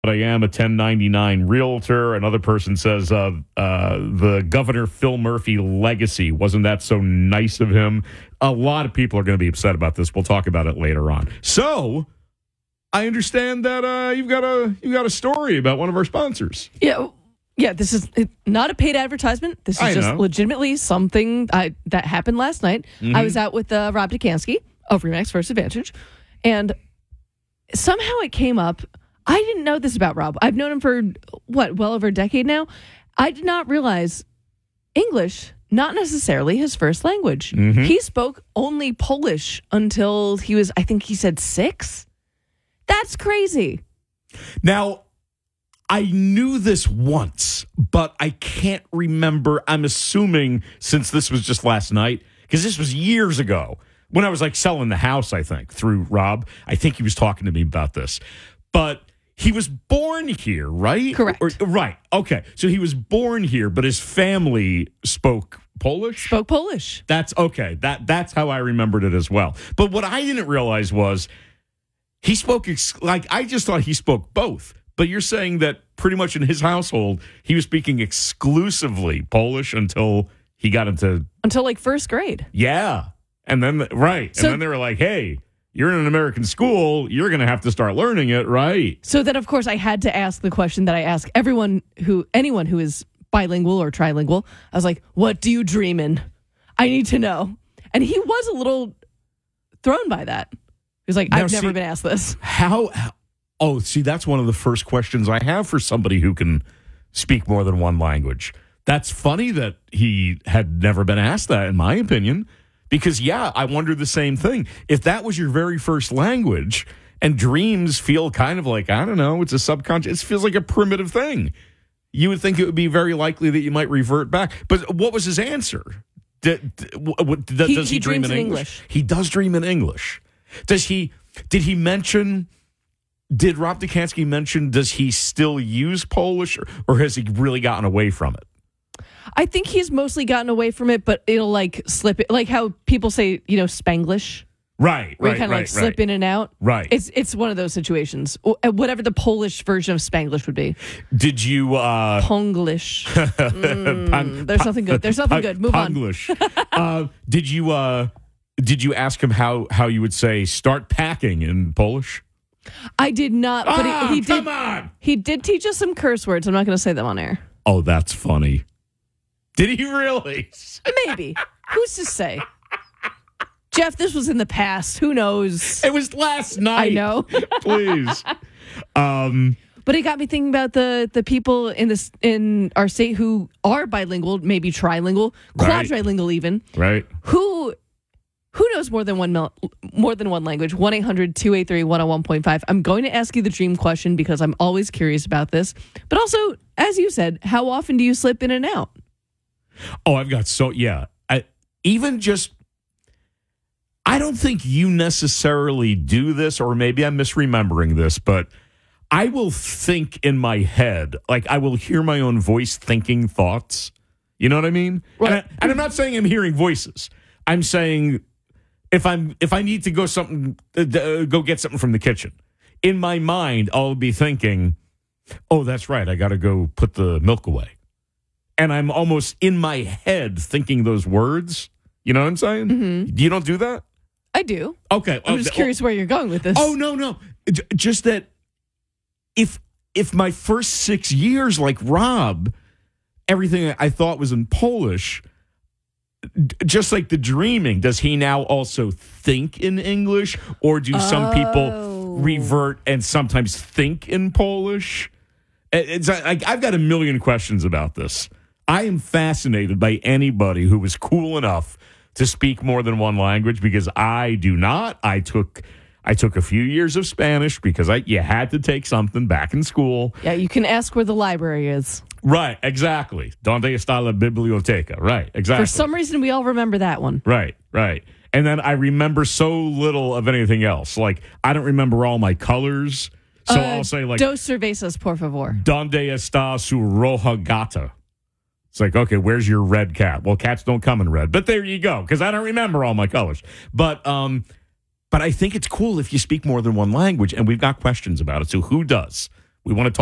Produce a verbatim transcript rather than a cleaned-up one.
But I am a ten ninety-nine realtor. Another person says uh, uh, the Governor Phil Murphy legacy. Wasn't that so nice of him? A lot of people are going to be upset about this. We'll talk about it later on. So I understand that uh, you've got a you got a story about one of our sponsors. Yeah, yeah. This is not a paid advertisement. This is I just know. legitimately something I, that happened last night. Mm-hmm. I was out with uh, Rob Dukansky of Remax First Advantage, and somehow it came up. I didn't know this about Rob. I've known him for, what, well over a decade now. I did not realize English, not necessarily his first language. Mm-hmm. He spoke only Polish until he was, I think he said six. That's crazy. Now, I knew this once, but I can't remember. I'm assuming since this was just last night, because this was years ago when I was like selling the house, I think, through Rob. I think he was talking to me about this. But he was born here, right? Correct. Or, right. Okay. So he was born here, but his family spoke Polish? Spoke Polish. That's okay. That That's how I remembered it as well. But what I didn't realize was he spoke, ex- like, I just thought he spoke both. But you're saying that pretty much in his household, he was speaking exclusively Polish until he got into... Until like first grade. Yeah. And then, right. So, and then they were like, hey... You're in an American school, you're going to have to start learning it, right? So then, of course, I had to ask the question that I ask everyone who, anyone who is bilingual or trilingual. I was like, what do you dream in? I need to know. And he was a little thrown by that. He was like, Now, I've never see, been asked this. How, how? Oh, see, that's one of the first questions I have for somebody who can speak more than one language. That's funny that he had never been asked that, in my opinion. Because, yeah, I wonder the same thing. If that was your very first language and dreams feel kind of like, I don't know, it's a subconscious, it feels like a primitive thing. You would think it would be very likely that you might revert back. But what was his answer? Did, what, does he, he, he dream in in English? English? He does dream in English. Does he, did he mention, did Rob Dukansky mention, does he still use Polish or, or has he really gotten away from it? I think he's mostly gotten away from it, but it'll like slip it, like how people say, you know, Spanglish. Right, where right, you kind of right, like slip right. in and out. Right. It's it's one of those situations. Whatever the Polish version of Spanglish would be. Did you... Uh, Ponglish. Mm, there's nothing good. There's nothing good. Move on. Ponglish. uh, did you uh, did you ask him how, how you would say start packing in Polish? I did not. But Ah, he, he come did. on! He did teach us some curse words. I'm not going to say them on air. Oh, that's funny. Did he really? Maybe. Who's to say? Jeff, this was in the past. Who knows? It was last night. I know. Please. Um, but it got me thinking about the the people in this in our state who are bilingual, maybe trilingual, Right. quadrilingual, even. right. Who who knows more than one mil- more than one language? one eight hundred two eight three one oh one point five. I'm going to ask you the dream question because I'm always curious about this. But also, as you said, how often do you slip in and out? Oh, I've got so, yeah. I, even just, I don't think you necessarily do this, or maybe I'm misremembering this, but I will think in my head, like I will hear my own voice thinking thoughts. You know what I mean? Right. And, I, and I'm not saying I'm hearing voices. I'm saying if I'm if I need to go something, uh, uh, go get something from the kitchen, in my mind I'll be thinking, oh, that's right, I got to go put the milk away. And I'm almost in my head thinking those words. You know what I'm saying? Mm-hmm. You don't do that? I do. Okay. I'm oh, just oh, curious where you're going with this. Oh, no, no. J- Just that if if my first six years, like Rob, everything I thought was in Polish, d- just like the dreaming, does he now also think in English? Or do some people Oh. revert and sometimes think in Polish? It- It's like, I've got a million questions about this. I am fascinated by anybody who was cool enough to speak more than one language because I do not. I took I took a few years of Spanish because I you had to take something back in school. Yeah, you can ask where the library is. Right, exactly. Donde está la biblioteca? Right, exactly. For some reason, we all remember that one. Right, right. And then I remember so little of anything else. Like, I don't remember all my colors. So Uh, I'll say, like, Dos cervezas, por favor. Donde está su roja gata? It's like, okay, where's your red cat? Well, cats don't come in red. But there you go, because I don't remember all my colors. But um, but I think it's cool if you speak more than one language, and we've got questions about it. So who does? We want to talk.